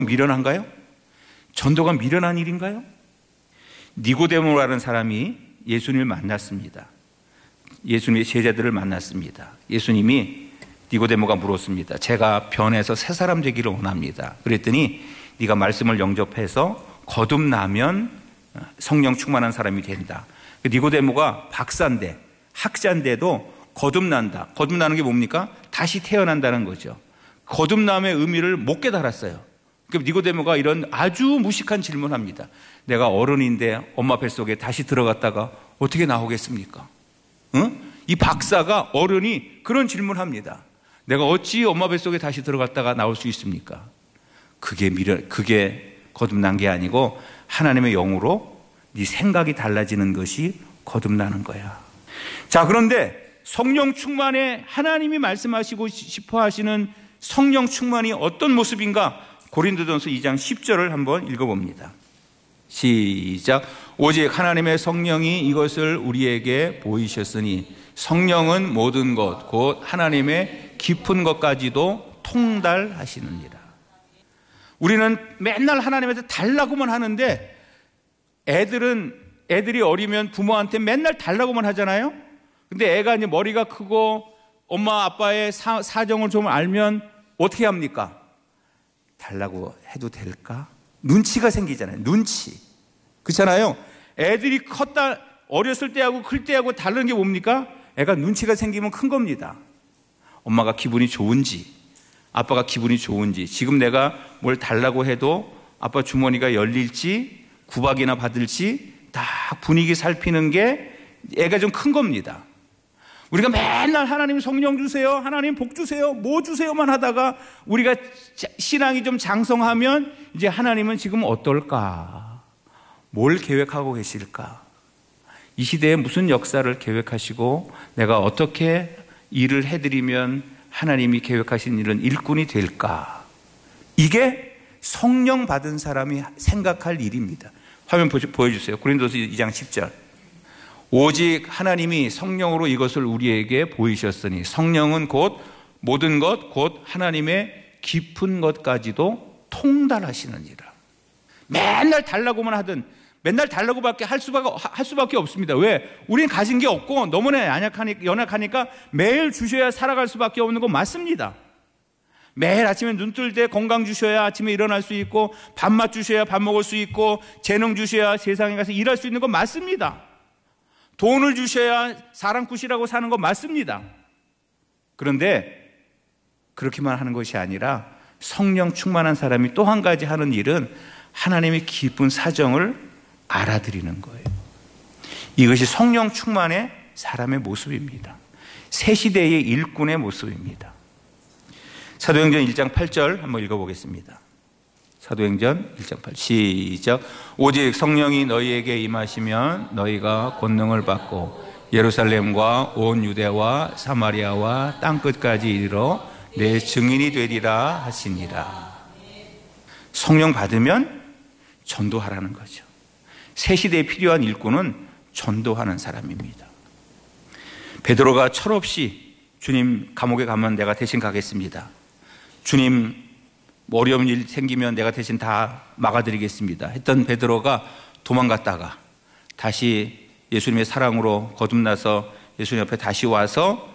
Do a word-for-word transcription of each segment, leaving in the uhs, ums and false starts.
미련한가요? 전도가 미련한 일인가요? 니고데모라는 사람이 예수님을 만났습니다. 예수님의 제자들을 만났습니다. 예수님이 니고데모가 물었습니다. 제가 변해서 새 사람 되기를 원합니다. 그랬더니 네가 말씀을 영접해서 거듭나면 성령 충만한 사람이 된다. 니고데모가 박사인데, 학자인데도 거듭난다. 거듭나는 게 뭡니까? 다시 태어난다는 거죠. 거듭남의 의미를 못 깨달았어요. 그럼 니고데모가 이런 아주 무식한 질문을 합니다. 내가 어른인데 엄마 뱃속에 다시 들어갔다가 어떻게 나오겠습니까? 응? 이 박사가, 어른이 그런 질문을 합니다. 내가 어찌 엄마 뱃속에 다시 들어갔다가 나올 수 있습니까? 그게 미련, 그게 거듭난 게 아니고 하나님의 영으로 네 생각이 달라지는 것이 거듭나는 거야. 자, 그런데 성령 충만에 하나님이 말씀하시고 싶어 하시는 성령 충만이 어떤 모습인가? 고린도전서 이 장 십 절을 한번 읽어봅니다. 시작. 오직 하나님의 성령이 이것을 우리에게 보이셨으니 성령은 모든 것 곧 하나님의 깊은 것까지도 통달하시느니라. 우리는 맨날 하나님한테 달라고만 하는데 애들은 애들이 어리면 부모한테 맨날 달라고만 하잖아요. 근데 애가 이제 머리가 크고 엄마 아빠의 사, 사정을 좀 알면 어떻게 합니까? 달라고 해도 될까? 눈치가 생기잖아요. 눈치. 그렇잖아요. 애들이 컸다, 어렸을 때하고 클 때하고 다른 게 뭡니까? 애가 눈치가 생기면 큰 겁니다. 엄마가 기분이 좋은지, 아빠가 기분이 좋은지, 지금 내가 뭘 달라고 해도 아빠 주머니가 열릴지, 구박이나 받을지 다 분위기 살피는 게 애가 좀 큰 겁니다. 우리가 맨날 하나님 성령 주세요, 하나님 복 주세요, 뭐 주세요만 하다가 우리가 신앙이 좀 장성하면 이제 하나님은 지금 어떨까? 뭘 계획하고 계실까? 이 시대에 무슨 역사를 계획하시고 내가 어떻게 일을 해드리면 하나님이 계획하신 일은 일꾼이 될까? 이게 성령 받은 사람이 생각할 일입니다. 화면 보여주세요. 고린도서 이 장 십 절. 오직 하나님이 성령으로 이것을 우리에게 보이셨으니 성령은 곧 모든 것 곧 하나님의 깊은 것까지도 통달하시느니라. 맨날 달라고만 하든 맨날 달라고밖에 할 수밖에, 할 수밖에 없습니다. 왜? 우리는 가진 게 없고 너무나 연약하니까, 연약하니까 매일 주셔야 살아갈 수밖에 없는 건 맞습니다. 매일 아침에 눈 뜰 때 건강 주셔야 아침에 일어날 수 있고 밥맛 주셔야 밥 먹을 수 있고 재능 주셔야 세상에 가서 일할 수 있는 건 맞습니다. 돈을 주셔야 사랑꾼이라고 사는 건 맞습니다. 그런데 그렇게만 하는 것이 아니라 성령 충만한 사람이 또 한 가지 하는 일은 하나님의 깊은 사정을 알아들이는 거예요. 이것이 성령 충만의 사람의 모습입니다. 새 시대의 일꾼의 모습입니다. 사도행전 일 장 팔 절 한번 읽어보겠습니다. 사도행전 일 장 팔 절 시작. 오직 성령이 너희에게 임하시면 너희가 권능을 받고 예루살렘과 온 유대와 사마리아와 땅끝까지 이르러 내 증인이 되리라 하시니라. 성령 받으면 전도하라는 거죠. 새 시대에 필요한 일꾼은 전도하는 사람입니다. 베드로가 철없이 주님 감옥에 가면 내가 대신 가겠습니다. 주님 어려운 일 생기면 내가 대신 다 막아드리겠습니다 했던 베드로가 도망갔다가 다시 예수님의 사랑으로 거듭나서 예수님 옆에 다시 와서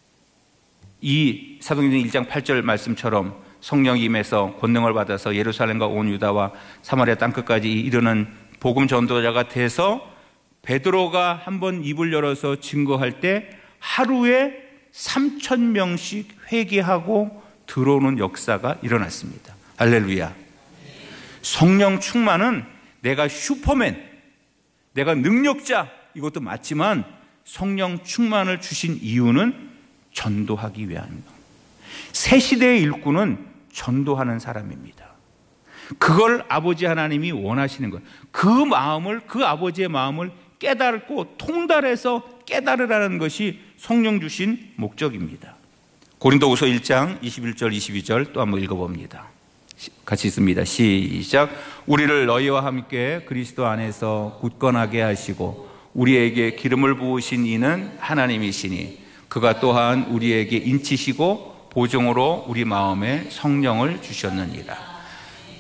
이 사도행전 일 장 팔 절 말씀처럼 성령이 임해서 권능을 받아서 예루살렘과 온 유다와 사마리아 땅끝까지 이르는 복음 전도자가 돼서 베드로가 한번 입을 열어서 증거할 때 하루에 삼천 명씩 회개하고 들어오는 역사가 일어났습니다. 할렐루야. 성령 충만은 내가 슈퍼맨, 내가 능력자 이것도 맞지만 성령 충만을 주신 이유는 전도하기 위함입니다. 새 시대의 일꾼은 전도하는 사람입니다. 그걸 아버지 하나님이 원하시는 거예요. 그 마음을, 그 아버지의 마음을 깨닫고 통달해서 깨달으라는 것이 성령 주신 목적입니다. 고린도후서 일 장 이십일 절 이십이 절 또 한번 읽어봅니다. 같이 있습니다. 시작. 우리를 너희와 함께 그리스도 안에서 굳건하게 하시고 우리에게 기름을 부으신 이는 하나님이시니 그가 또한 우리에게 인치시고 보증으로 우리 마음에 성령을 주셨느니라.